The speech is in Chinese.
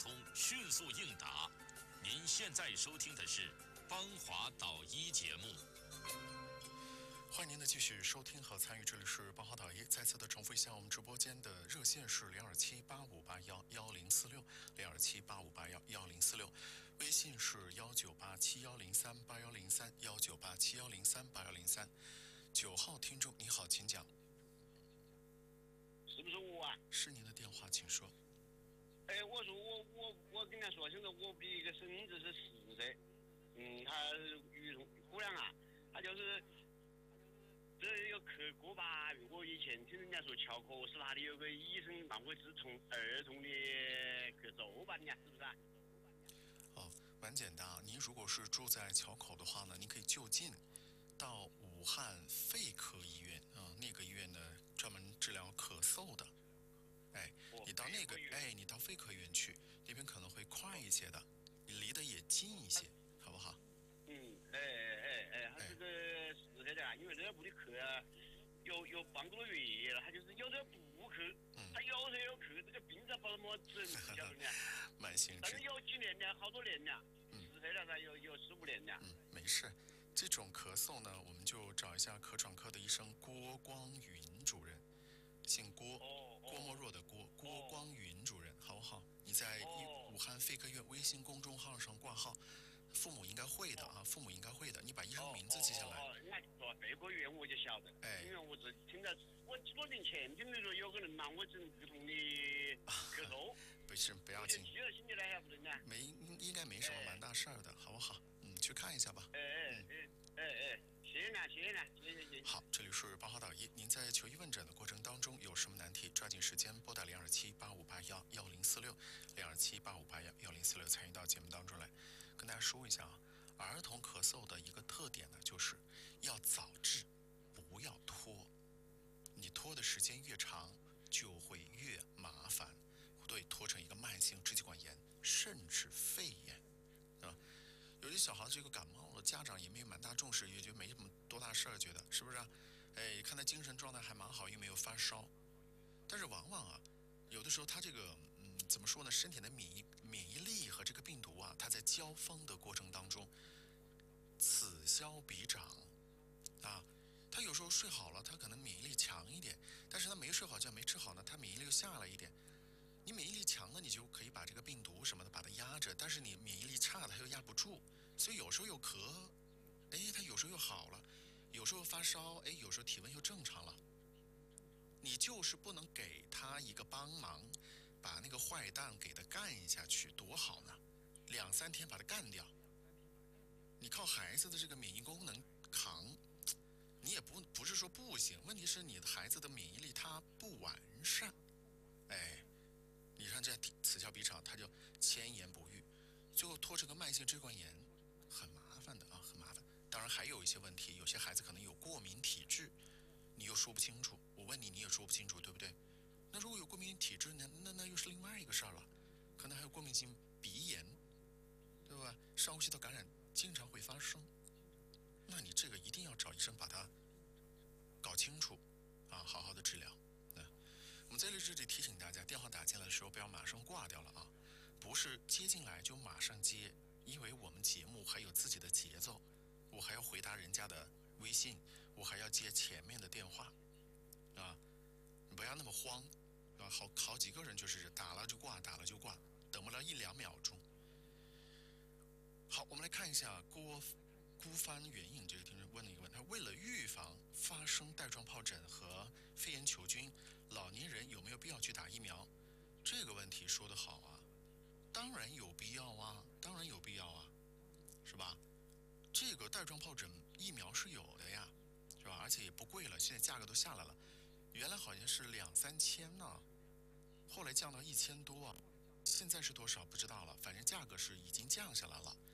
通，迅速应答。您现在收听的是邦华导医节目。 欢迎您的继续收听和参与，这里是邦华导医。再次的重复一下，我们直播间的热线是0278511046，0278511046，微信是19871038103，19871038103。9号听众你好，请讲。 是不是我啊？ 是您的电话，请说。 我说我跟他说，现在我的一个孙子是10岁，他姑娘啊，他就是这有咳过吧？我以前听人家说桥口是哪里有个医生让我治儿童的咳嗽吧？你看是不是啊？ 蛮简单啊。您如果是住在桥口的话呢，您可以就近到武汉肺科医院那个医院呢专门治疗咳嗽的。你到那个你到肺科医院去，那边可能会快一些的，你离得也近一些，好不好？ 他这个10岁的啊，因为这个不的咳啊，有半个多月了，他就是有时候不咳，他有时候有咳，这个病才不那么整，晓得呢？ 慢性但是有几年了，好多年了，10岁了，他有15年了。 没事，这种咳嗽呢，我们就找一下咳喘科的医生郭光云主任。姓郭，郭沫若的郭，郭光云主任，好不好？你在武汉肺科院微信公众号上挂号，父母应该会的啊，父母应该会的。你把医生名字记下来。 那说肺科院我就晓得，因为我是听着，我几多年前听人说有个人让我整儿童的咳嗽， 不是不要紧， 记了心里来，晓不得呢？ 应该没什么蛮大事儿的，好不好？去看一下吧。 谢谢你。 好，这里是邦华导医。您在求医问诊的过程当中有什么难题，抓紧时间拨打0278511046，0278511046参与到节目当中来。跟大家说一下啊，儿童咳嗽的一个特点呢，就是要早治，不要拖。你拖的时间越长，就会越麻烦，会拖成一个慢性支气管炎，甚至肺炎，啊。有些小孩这个感冒了，家长也没有蛮大重视，也就没什么多大事儿，觉得是不是啊？看他精神状态还蛮好，又没有发烧。但是往往啊，有的时候他这个怎么说呢？身体的免疫力和这个病毒啊，它在交锋的过程当中，此消彼长啊。他有时候睡好了，他可能免疫力强一点，但是他没睡好觉，没吃好呢，他免疫力又下来一点。你免疫力强了，你就可以把这个病毒什么的把它压着，但是你免疫力差的它又压不住，所以有时候又咳，它有时候又好了，有时候发烧，有时候体温又正常了。你就是不能给他一个帮忙，把那个坏蛋给他干下去，多好呢！2、3天把他干掉，你靠孩子的这个免疫功能扛，你也不是说不行，问题是你的孩子的免疫力他不完善，你看这此消彼长，他就迁延不愈，最后拖成个慢性支气管炎，很麻烦的啊，很麻烦。当然还有一些问题，有些孩子可能有过敏体质，你又说不清楚。我问你，你也说不清楚，对不对？那如果有过敏体质，那又是另外一个事儿了，可能还有过敏性鼻炎，对吧？上呼吸道感染经常会发生，那你这个一定要找医生把它搞清楚啊，好好的治疗。我们在这里提醒大家，电话打进来的时候不要马上挂掉了啊，不是接进来就马上接，因为我们节目还有自己的节奏，我还要回答人家的微信，我还要接前面的电话啊，你不要那么慌啊，好几个人就是打了就挂，打了就挂，等不了1、2秒钟。好，我们来看一下孤帆远影这个听众问了一个问题，他为了预防发生带状疱疹和肺炎球菌，老年人有没有必要去打疫苗？这个问题说得好啊，当然有必要啊，当然有必要啊，是吧？这个带状疱疹疫苗是有的呀，是吧？而且也不贵了，现在价格都下来了，原来好像是2、3千呢，后来降到1000多啊，现在是多少不知道了，反正价格是已经降下来了。